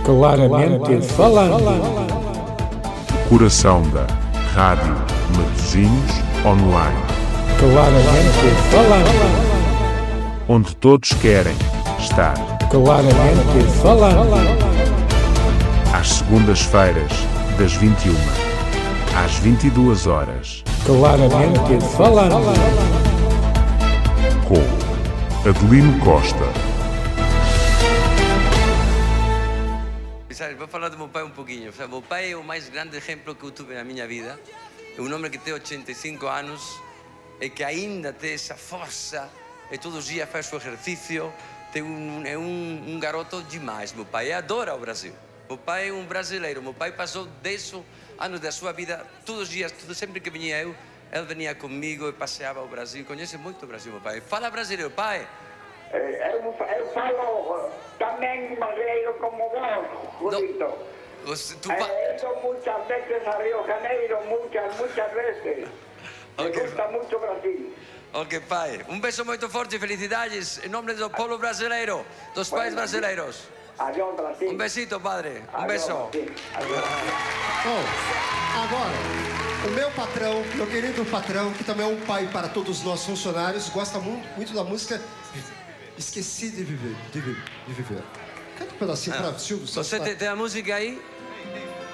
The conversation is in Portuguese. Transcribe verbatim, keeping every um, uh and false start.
Claramente falando. Coração da Rádio Matosinhos Online. Claramente falando. Onde todos querem estar. Claramente falando. Às segundas-feiras, das vinte e uma às vinte e duas horas. Claramente falando. Com Adelino Costa. Vou falar do meu pai um pouquinho. O meu pai é o mais grande exemplo que eu tive na minha vida. É um homem que tem oitenta e cinco anos e que ainda tem essa força e todos os dias faz o exercício. Tem um, é um, um garoto demais. Meu pai adora o Brasil. Meu pai é um brasileiro. Meu pai passou dez anos da sua vida, todos os dias, tudo, sempre que vinha eu, ele vinha comigo e passeava o Brasil. Conhece muito o Brasil, meu pai. Fala brasileiro, pai. Eu, eu falo também brasileiro como vos, Julito. Você, tu He pa... ido muchas veces a Río Janeiro, muchas, muchas veces. Me Okay. gusta mucho Brasil. Ok, pai. Um beijo muito forte e felicidades em nome do povo brasileiro, dos pais brasileiros. Adiós, Brasil. Um besito, padre. Um Adiós, beijo. Brasil. Adiós. Bom, agora, o meu patrão, meu querido patrão, que também é um pai para todos nós funcionários, gosta muito, muito da música Esqueci de Viver. De, vi- de viver. Canta um pedacinho para Silvio Santos. Você tá? tem, tem a música aí?